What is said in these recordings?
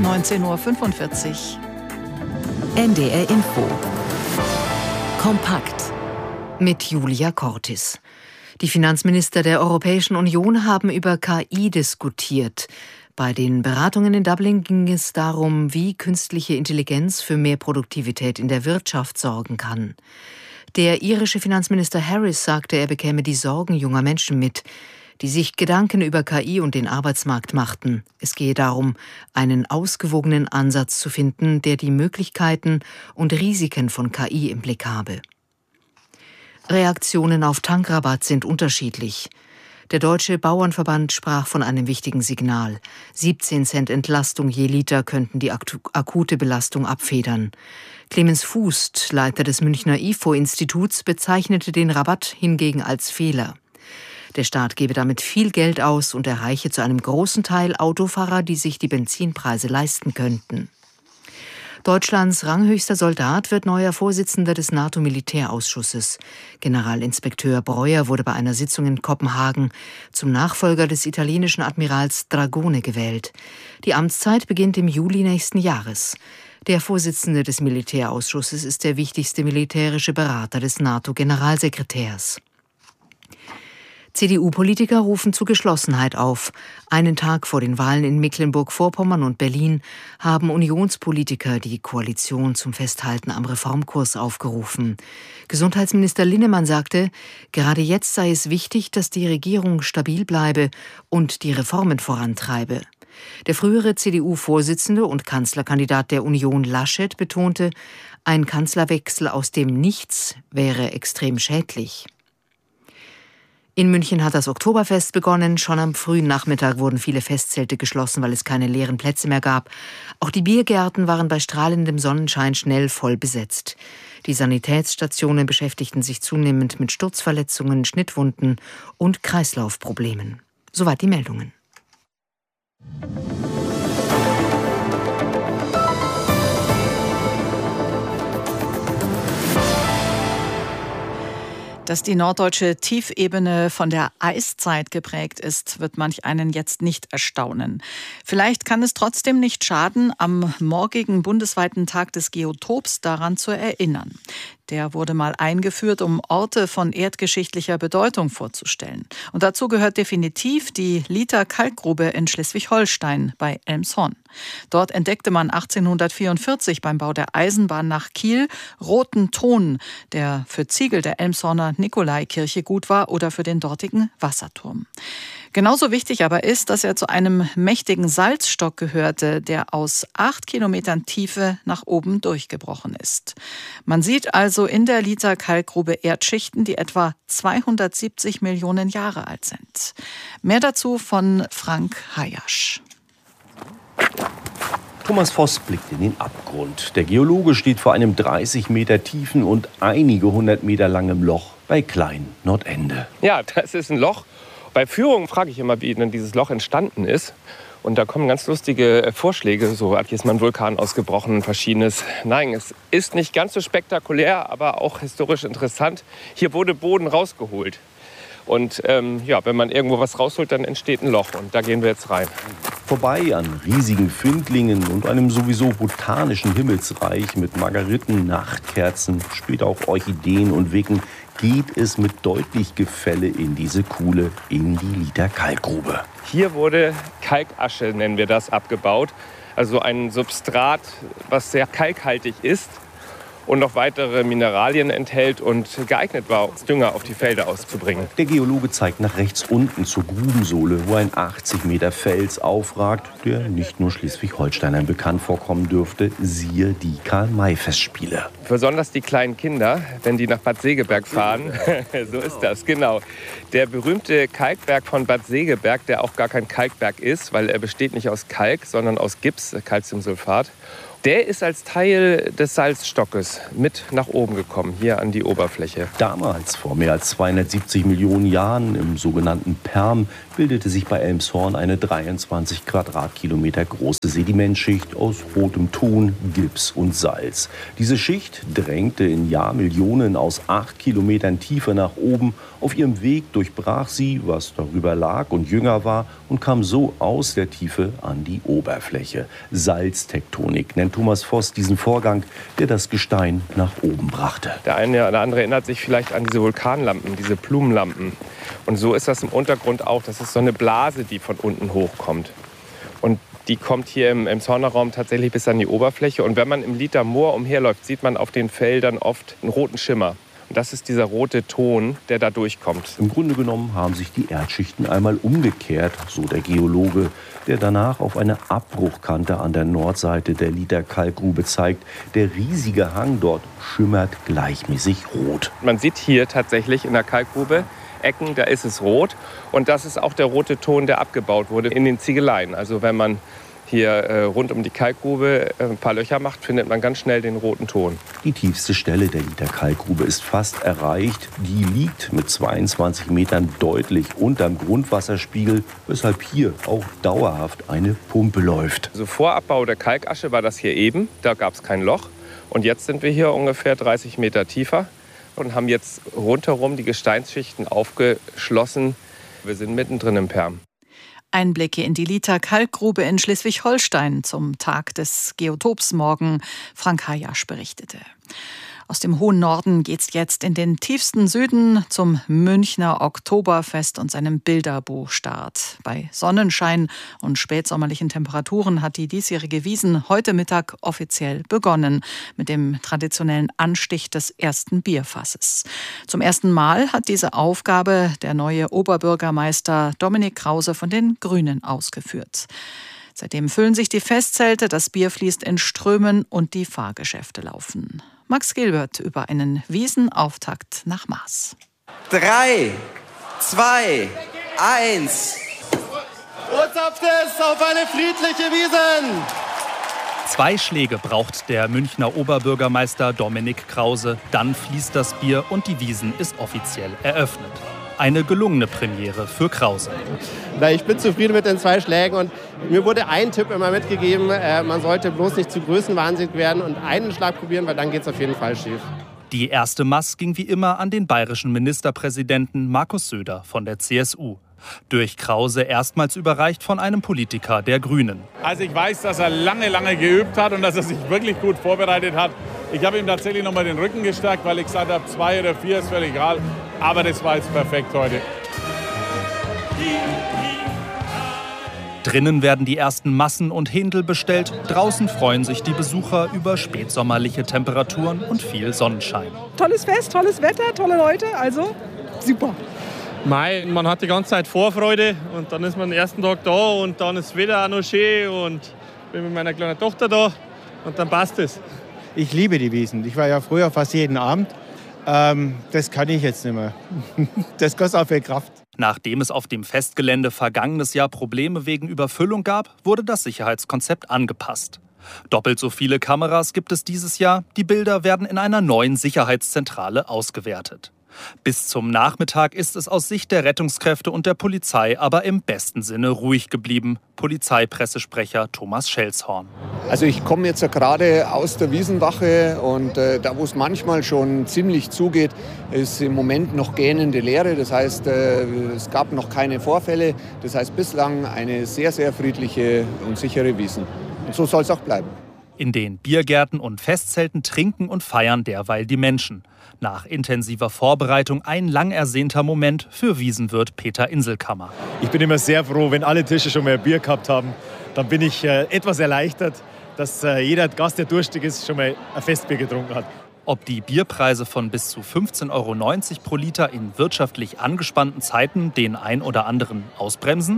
19:45 Uhr. NDR Info. Kompakt. Mit Julia Cortis. Die Finanzminister der Europäischen Union haben über KI diskutiert. Bei den Beratungen in Dublin ging es darum, wie künstliche Intelligenz für mehr Produktivität in der Wirtschaft sorgen kann. Der irische Finanzminister Harris sagte, er bekäme die Sorgen junger Menschen mit, die sich Gedanken über KI und den Arbeitsmarkt machten. Es gehe darum, einen ausgewogenen Ansatz zu finden, der die Möglichkeiten und Risiken von KI im Blick habe. Reaktionen auf Tankrabatt sind unterschiedlich. Der Deutsche Bauernverband sprach von einem wichtigen Signal. 17 Cent Entlastung je Liter könnten die akute Belastung abfedern. Clemens Fußt, Leiter des Münchner IFO-Instituts, bezeichnete den Rabatt hingegen als Fehler. Der Staat gebe damit viel Geld aus und erreiche zu einem großen Teil Autofahrer, die sich die Benzinpreise leisten könnten. Deutschlands ranghöchster Soldat wird neuer Vorsitzender des NATO-Militärausschusses. Generalinspekteur Breuer wurde bei einer Sitzung in Kopenhagen zum Nachfolger des italienischen Admirals Dragone gewählt. Die Amtszeit beginnt im Juli nächsten Jahres. Der Vorsitzende des Militärausschusses ist der wichtigste militärische Berater des NATO-Generalsekretärs. CDU-Politiker rufen zu Geschlossenheit auf. Einen Tag vor den Wahlen in Mecklenburg-Vorpommern und Berlin haben Unionspolitiker die Koalition zum Festhalten am Reformkurs aufgerufen. Gesundheitsminister Linnemann sagte, gerade jetzt sei es wichtig, dass die Regierung stabil bleibe und die Reformen vorantreibe. Der frühere CDU-Vorsitzende und Kanzlerkandidat der Union Laschet betonte, ein Kanzlerwechsel aus dem Nichts wäre extrem schädlich. In München hat das Oktoberfest begonnen. Schon am frühen Nachmittag wurden viele Festzelte geschlossen, weil es keine leeren Plätze mehr gab. Auch die Biergärten waren bei strahlendem Sonnenschein schnell voll besetzt. Die Sanitätsstationen beschäftigten sich zunehmend mit Sturzverletzungen, Schnittwunden und Kreislaufproblemen. Soweit die Meldungen. Dass die norddeutsche Tiefebene von der Eiszeit geprägt ist, wird manch einen jetzt nicht erstaunen. Vielleicht kann es trotzdem nicht schaden, am morgigen bundesweiten Tag des Geotops daran zu erinnern. Der wurde mal eingeführt, um Orte von erdgeschichtlicher Bedeutung vorzustellen. Und dazu gehört definitiv die Liter-Kalkgrube in Schleswig-Holstein bei Elmshorn. Dort entdeckte man 1844 beim Bau der Eisenbahn nach Kiel roten Ton, der für Ziegel der Elmshorner Nikolaikirche gut war oder für den dortigen Wasserturm. Genauso wichtig aber ist, dass er zu einem mächtigen Salzstock gehörte, der aus 8 Kilometern Tiefe nach oben durchgebrochen ist. Man sieht also in der Liter-Kalkgrube Erdschichten, die etwa 270 Millionen Jahre alt sind. Mehr dazu von Frank Hayasch. Thomas Voss blickt in den Abgrund. Der Geologe steht vor einem 30 Meter tiefen und einige 100 Meter langem Loch bei Klein-Nordende. Ja, das ist ein Loch. Bei Führungen frage ich immer, wie denn dieses Loch entstanden ist. Und da kommen ganz lustige Vorschläge, so hier ist mal ein Vulkan ausgebrochen, verschiedenes. Nein, es ist nicht ganz so spektakulär, aber auch historisch interessant. Hier wurde Boden rausgeholt. Und wenn man irgendwo was rausholt, dann entsteht ein Loch. Und da gehen wir jetzt rein. Vorbei an riesigen Findlingen und einem sowieso botanischen Himmelsreich mit Margeriten, Nachtkerzen, später auch Orchideen und Wicken, geht es mit deutlich Gefälle in diese Kuhle, in die Liter-Kalkgrube. Hier wurde Kalkasche, nennen wir das, abgebaut. Also ein Substrat, was sehr kalkhaltig ist und noch weitere Mineralien enthält und geeignet war, Dünger auf die Felder auszubringen. Der Geologe zeigt nach rechts unten zur Grubensohle, wo ein 80 Meter Fels aufragt, der nicht nur Schleswig-Holsteinern bekannt vorkommen dürfte, siehe die Karl-May-Festspiele. Besonders die kleinen Kinder, wenn die nach Bad Segeberg fahren, so ist das, genau. Der berühmte Kalkberg von Bad Segeberg, der auch gar kein Kalkberg ist, weil er besteht nicht aus Kalk, sondern aus Gips, Calciumsulfat. Der ist als Teil des Salzstockes mit nach oben gekommen, hier an die Oberfläche. Damals, vor mehr als 270 Millionen Jahren, im sogenannten Perm, bildete sich bei Elmshorn eine 23 Quadratkilometer große Sedimentschicht aus rotem Ton, Gips und Salz. Diese Schicht drängte in Jahrmillionen aus 8 Kilometern Tiefe nach oben. Auf ihrem Weg durchbrach sie, was darüber lag und jünger war, und kam so aus der Tiefe an die Oberfläche. Salztektonik nennt Thomas Voss diesen Vorgang, der das Gestein nach oben brachte. Der eine oder andere erinnert sich vielleicht an diese Vulkanlampen, diese Blumenlampen. Und so ist das im Untergrund auch. Das ist so eine Blase, die von unten hochkommt. Und die kommt hier im Elmshorner Raum tatsächlich bis an die Oberfläche. Und wenn man im Liter Moor umherläuft, sieht man auf den Feldern oft einen roten Schimmer. Und das ist dieser rote Ton, der da durchkommt. Im Grunde genommen haben sich die Erdschichten einmal umgekehrt, so der Geologe, der danach auf eine Abbruchkante an der Nordseite der Liter Kalkgrube zeigt. Der riesige Hang dort schimmert gleichmäßig rot. Man sieht hier tatsächlich in der Kalkgrube Ecken, da ist es rot. Und das ist auch der rote Ton, der abgebaut wurde in den Ziegeleien. Also wenn man hier rund um die Kalkgrube ein paar Löcher macht, findet man ganz schnell den roten Ton. Die tiefste Stelle der Liter Kalkgrube ist fast erreicht. Die liegt mit 22 Metern deutlich unterm Grundwasserspiegel, weshalb hier auch dauerhaft eine Pumpe läuft. Also vor Abbau der Kalkasche war das hier eben, da gab es kein Loch. Und jetzt sind wir hier ungefähr 30 Meter tiefer und haben jetzt rundherum die Gesteinsschichten aufgeschlossen. Wir sind mittendrin im Perm. Einblicke in die Liter Kalkgrube in Schleswig-Holstein zum Tag des Geotops morgen. Frank Hayasch berichtete. Aus dem hohen Norden geht's jetzt in den tiefsten Süden zum Münchner Oktoberfest und seinem Bilderbuchstart. Bei Sonnenschein und spätsommerlichen Temperaturen hat die diesjährige Wiesn heute Mittag offiziell begonnen mit dem traditionellen Anstich des ersten Bierfasses. Zum ersten Mal hat diese Aufgabe der neue Oberbürgermeister Dominik Krause von den Grünen ausgeführt. Seitdem füllen sich die Festzelte, das Bier fließt in Strömen und die Fahrgeschäfte laufen. Max Gilbert über einen Wiesenauftakt nach Maß. 3, 2, 1. Urzapft es auf eine friedliche Wiesn! 2 Schläge braucht der Münchner Oberbürgermeister Dominik Krause. Dann fließt das Bier und die Wiesn ist offiziell eröffnet. Eine gelungene Premiere für Krause. Ich bin zufrieden mit den 2 Schlägen und mir wurde ein Tipp immer mitgegeben, man sollte bloß nicht zu größenwahnsinnig werden und einen Schlag probieren, weil dann geht es auf jeden Fall schief. Die erste Maß ging wie immer an den bayerischen Ministerpräsidenten Markus Söder von der CSU. Durch Krause erstmals überreicht von einem Politiker der Grünen. Also ich weiß, dass er lange geübt hat und dass er sich wirklich gut vorbereitet hat. Ich habe ihm tatsächlich nochmal den Rücken gestärkt, weil ich gesagt habe, 2 oder 4 ist völlig egal. Aber das war jetzt perfekt heute. Drinnen werden die ersten Massen und Händel bestellt. Draußen freuen sich die Besucher über spätsommerliche Temperaturen und viel Sonnenschein. Tolles Fest, tolles Wetter, tolle Leute, also super. Man hat die ganze Zeit Vorfreude und dann ist man den ersten Tag da und dann ist das Wetter auch noch schön und bin mit meiner kleinen Tochter da und dann passt es. Ich liebe die Wiesn. Ich war ja früher fast jeden Abend. Das kann ich jetzt nicht mehr. Das kostet auch viel Kraft. Nachdem es auf dem Festgelände vergangenes Jahr Probleme wegen Überfüllung gab, wurde das Sicherheitskonzept angepasst. Doppelt so viele Kameras gibt es dieses Jahr. Die Bilder werden in einer neuen Sicherheitszentrale ausgewertet. Bis zum Nachmittag ist es aus Sicht der Rettungskräfte und der Polizei aber im besten Sinne ruhig geblieben. Polizeipressesprecher Thomas Schelzhorn. Also ich komme jetzt gerade aus der Wiesenwache und da, wo es manchmal schon ziemlich zugeht, ist im Moment noch gähnende Leere. Das heißt, es gab noch keine Vorfälle. Das heißt, bislang eine sehr, sehr friedliche und sichere Wiesn. Und so soll es auch bleiben. In den Biergärten und Festzelten trinken und feiern derweil die Menschen. Nach intensiver Vorbereitung ein lang ersehnter Moment für Wiesenwirt Peter Inselkammer. Ich bin immer sehr froh, wenn alle Tische schon mal ein Bier gehabt haben. Dann bin ich etwas erleichtert, dass jeder Gast, der durstig ist, schon mal ein Festbier getrunken hat. Ob die Bierpreise von bis zu 15,90 € pro Liter in wirtschaftlich angespannten Zeiten den ein oder anderen ausbremsen?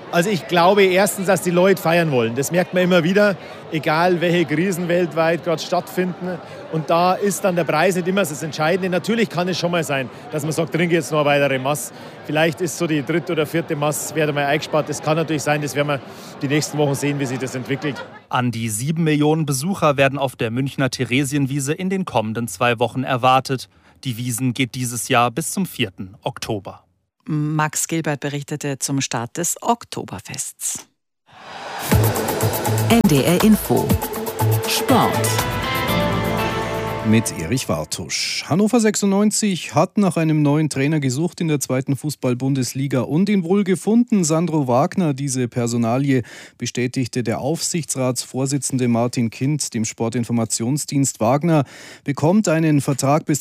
Also ich glaube erstens, dass die Leute feiern wollen. Das merkt man immer wieder, egal welche Krisen weltweit gerade stattfinden. Und da ist dann der Preis nicht immer das Entscheidende. Natürlich kann es schon mal sein, dass man sagt, trinke jetzt noch eine weitere Maß. Vielleicht ist so die 3. oder 4. Maß, werde mal eingespart. Das kann natürlich sein, das werden wir die nächsten Wochen sehen, wie sich das entwickelt. An die 7 Millionen Besucher werden auf der Münchner Theresienwiese in den kommenden 2 Wochen erwartet. Die Wiesn geht dieses Jahr bis zum 4. Oktober. Max Gilbert berichtete zum Start des Oktoberfests. NDR Info Sport mit Erich Wartusch. Hannover 96 hat nach einem neuen Trainer gesucht in der 2. Fußball-Bundesliga und ihn wohl gefunden. Sandro Wagner, diese Personalie, bestätigte der Aufsichtsratsvorsitzende Martin Kind dem Sportinformationsdienst. Wagner bekommt einen Vertrag bis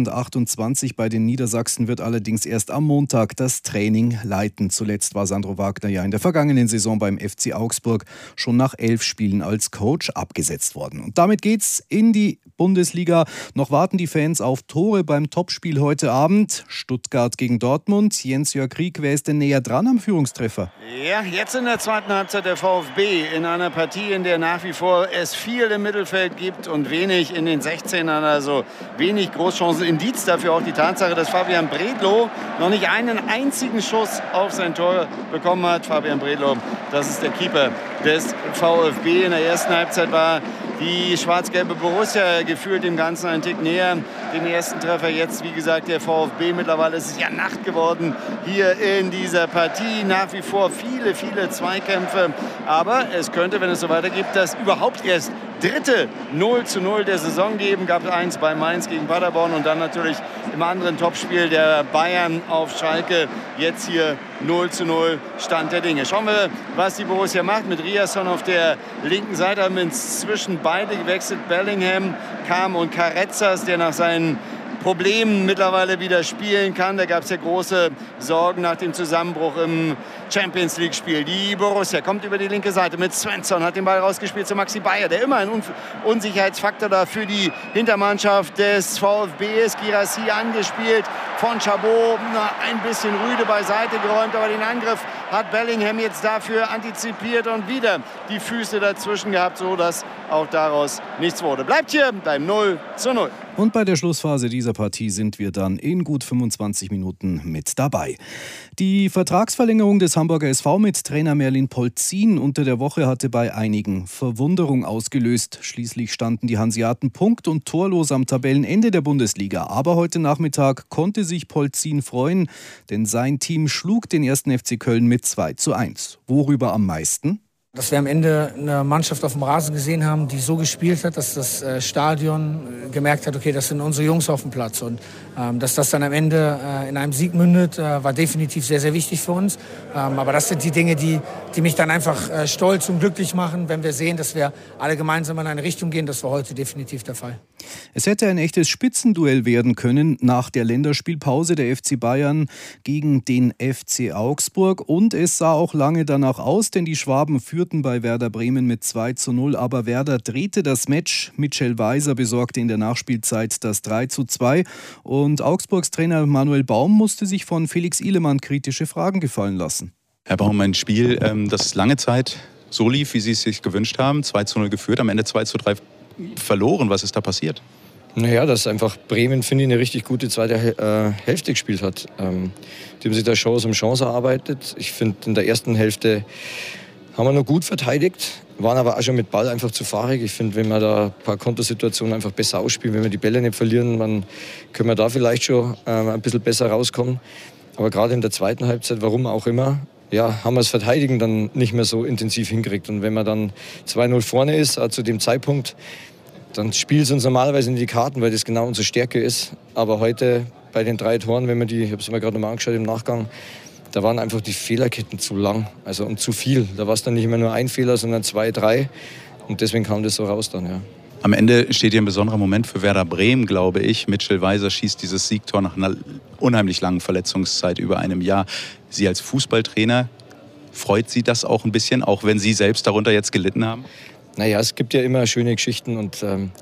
2028 bei den Niedersachsen, wird allerdings erst am Montag das Training leiten. Zuletzt war Sandro Wagner ja in der vergangenen Saison beim FC Augsburg schon nach 11 Spielen als Coach abgesetzt worden. Und damit geht's in die Bundesliga. Noch warten die Fans auf Tore beim Topspiel heute Abend. Stuttgart gegen Dortmund. Jens-Jörg Krieg, wer ist denn näher dran am Führungstreffer? Ja, jetzt in der zweiten Halbzeit der VfB in einer Partie, in der nach wie vor es viel im Mittelfeld gibt und wenig in den 16ern, also wenig Großchancen. Indiz dafür auch die Tatsache, dass Fabian Bredlow noch nicht einen einzigen Schuss auf sein Tor bekommen hat. Fabian Bredlow, das ist der Keeper des VfB. In der ersten Halbzeit war die schwarz-gelbe Borussia gefühlt dem Ganzen einen Tick näher. Den ersten Treffer jetzt, wie gesagt, der VfB. Mittlerweile ist es ja Nacht geworden hier in dieser Partie. Nach wie vor viele, viele Zweikämpfe. Aber es könnte, wenn es so weitergeht, das überhaupt erst dritte 0:0 der Saison geben. Gab es eins bei Mainz gegen Paderborn und dann natürlich im anderen Topspiel der Bayern auf Schalke. Jetzt hier 0:0 Stand der Dinge. Schauen wir, was die Borussia macht. Mit Riasson auf der linken Seite haben inzwischen beide gewechselt. Bellingham kam und Carrezzas, der nach seinen Problemen mittlerweile wieder spielen kann. Da gab es ja große Sorgen nach dem Zusammenbruch im Champions-League-Spiel. Die Borussia kommt über die linke Seite mit Svensson, hat den Ball rausgespielt zu Maxi Bayer, der immer ein Unsicherheitsfaktor da für die Hintermannschaft des VfB ist. Guirassy angespielt von Chabot, ein bisschen rüde beiseite geräumt, aber den Angriff hat Bellingham jetzt dafür antizipiert und wieder die Füße dazwischen gehabt, sodass auch daraus nichts wurde. Bleibt hier beim 0:0. Und bei der Schlussphase dieser Partie sind wir dann in gut 25 Minuten mit dabei. Die Vertragsverlängerung des Hamburger SV mit Trainer Merlin Polzin unter der Woche hatte bei einigen Verwunderung ausgelöst. Schließlich standen die Hanseaten punkt- und torlos am Tabellenende der Bundesliga. Aber heute Nachmittag konnte sich Polzin freuen, denn sein Team schlug den 1. FC Köln mit 2:1. Worüber am meisten? Dass wir am Ende eine Mannschaft auf dem Rasen gesehen haben, die so gespielt hat, dass das Stadion gemerkt hat, okay, das sind unsere Jungs auf dem Platz. Und dass das dann am Ende in einem Sieg mündet, war definitiv sehr, sehr wichtig für uns. Aber das sind die Dinge, die mich dann einfach stolz und glücklich machen, wenn wir sehen, dass wir alle gemeinsam in eine Richtung gehen. Das war heute definitiv der Fall. Es hätte ein echtes Spitzenduell werden können nach der Länderspielpause der FC Bayern gegen den FC Augsburg. Und es sah auch lange danach aus, denn die Schwaben führten bei Werder Bremen mit 2:0. Aber Werder drehte das Match. Mitchell Weiser besorgte in der Nachspielzeit das 3:2. Und Augsburgs Trainer Manuel Baum musste sich von Felix Ihlemann kritische Fragen gefallen lassen. Herr Baum, ein Spiel, das lange Zeit so lief, wie Sie es sich gewünscht haben. 2:0 geführt, am Ende 2:3 verloren. Was ist da passiert? Naja, dass einfach Bremen, finde ich, eine richtig gute zweite Hälfte gespielt hat. Die haben sich da Chance um Chance erarbeitet. Ich finde, in der ersten Hälfte haben wir noch gut verteidigt, waren aber auch schon mit Ball einfach zu fahrig. Ich finde, wenn wir da ein paar Kontersituationen einfach besser ausspielen, wenn wir die Bälle nicht verlieren, dann können wir da vielleicht schon ein bisschen besser rauskommen. Aber gerade in der zweiten Halbzeit, warum auch immer, ja, haben wir das Verteidigen dann nicht mehr so intensiv hingekriegt. Und wenn man dann 2:0 vorne ist, zu dem Zeitpunkt, dann spielt es uns normalerweise in die Karten, weil das genau unsere Stärke ist. Aber heute bei den 3 Toren, wenn man ich habe es mir gerade nochmal angeschaut im Nachgang, da waren einfach die Fehlerketten zu lang, also und zu viel. Da war es dann nicht mehr nur ein Fehler, sondern 2, 3. Und deswegen kam das so raus dann, ja. Am Ende steht hier ein besonderer Moment für Werder Bremen, glaube ich. Mitchell Weiser schießt dieses Siegtor nach einer unheimlich langen Verletzungszeit über einem Jahr. Sie als Fußballtrainer, freut Sie das auch ein bisschen, auch wenn Sie selbst darunter jetzt gelitten haben? Naja, es gibt ja immer schöne Geschichten und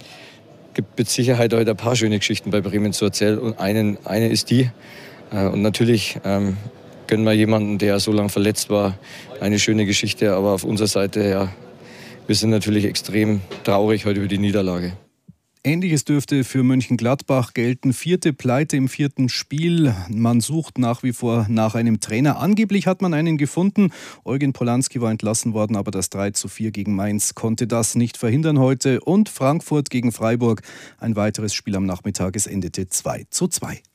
gibt mit Sicherheit heute ein paar schöne Geschichten bei Bremen zu erzählen. Und eine ist die. Und natürlich gönnen wir jemanden, der so lange verletzt war, eine schöne Geschichte. Aber auf unserer Seite, ja, wir sind natürlich extrem traurig heute über die Niederlage. Ähnliches dürfte für Mönchengladbach gelten. 4. Pleite im 4. Spiel. Man sucht nach wie vor nach einem Trainer. Angeblich hat man einen gefunden. Eugen Polanski war entlassen worden, aber das 3:4 gegen Mainz konnte das nicht verhindern heute. Und Frankfurt gegen Freiburg. Ein weiteres Spiel am Nachmittag. Es endete 2:2.